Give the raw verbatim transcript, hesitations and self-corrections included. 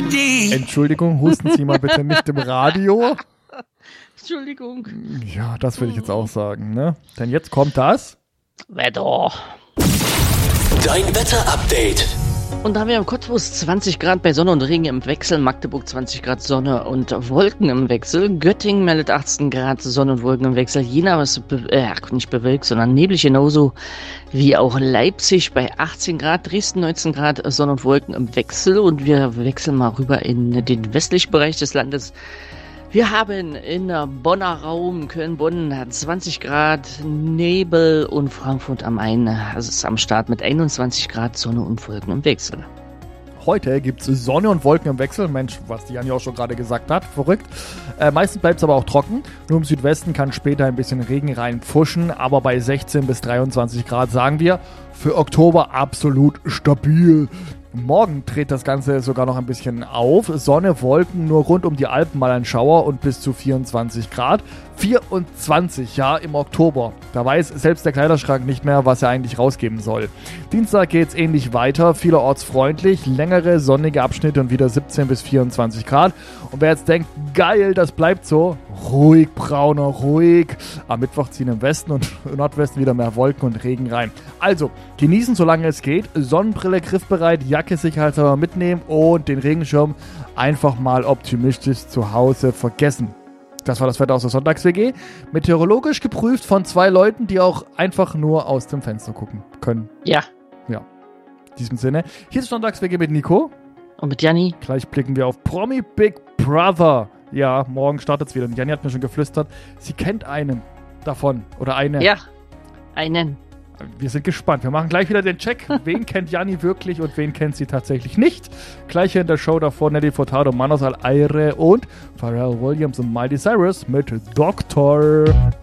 Melodie. Entschuldigung, husten Sie mal bitte nicht im Radio. Entschuldigung. Ja, das will ich jetzt auch sagen, ne? Denn jetzt kommt das Wetter. Dein Wetter-Update. Und da haben wir im Cottbus zwanzig Grad bei Sonne und Regen im Wechsel, Magdeburg zwanzig Grad Sonne und Wolken im Wechsel, Göttingen meldet achtzehn Grad Sonne und Wolken im Wechsel, Jena ist be- äh, nicht bewölkt, sondern neblig genauso wie auch Leipzig bei achtzehn Grad, Dresden neunzehn Grad Sonne und Wolken im Wechsel und wir wechseln mal rüber in den westlichen Bereich des Landes. Wir haben in Bonner Raum, Köln-Bonn zwanzig Grad Nebel und Frankfurt am Main, also ist am Start mit einundzwanzig Grad Sonne und Wolken im Wechsel. Heute gibt es Sonne und Wolken im Wechsel. Mensch, was die Anja auch schon gerade gesagt hat. Verrückt. Äh, meistens bleibt es aber auch trocken. Nur im Südwesten kann später ein bisschen Regen reinpfuschen. Aber bei sechzehn bis dreiundzwanzig Grad sagen wir, für Oktober absolut stabil. Morgen dreht das Ganze sogar noch ein bisschen auf. Sonne, Wolken, nur rund um die Alpen mal ein Schauer und bis zu vierundzwanzig Grad. vierundzwanzig, ja, im Oktober. Da weiß selbst der Kleiderschrank nicht mehr, was er eigentlich rausgeben soll. Dienstag geht's ähnlich weiter, vielerorts freundlich, längere sonnige Abschnitte und wieder siebzehn bis vierundzwanzig Grad. Und wer jetzt denkt, geil, das bleibt so, ruhig, brauner, ruhig. Am Mittwoch ziehen im Westen und im Nordwesten wieder mehr Wolken und Regen rein. Also, genießen, solange es geht. Sonnenbrille griffbereit, Jacke sicherheitshalber mitnehmen und den Regenschirm einfach mal optimistisch zu Hause vergessen. Das war das Wetter aus der Sonntags-W G. Meteorologisch geprüft von zwei Leuten, die auch einfach nur aus dem Fenster gucken können. Ja. Ja. In diesem Sinne. Hier ist Sonntags-W G mit Nico. Und mit Janni. Gleich blicken wir auf Promi Big Brother. Ja, morgen startet es wieder. Und Janni hat mir schon geflüstert, sie kennt einen davon. Oder eine. Ja, einen. Wir sind gespannt. Wir machen gleich wieder den Check. Wen kennt Janni wirklich und wen kennt sie tatsächlich nicht? Gleich hier in der Show davor Nelly Furtado, Manos Al Aire und Pharrell Williams und Miley Cyrus mit Doctor.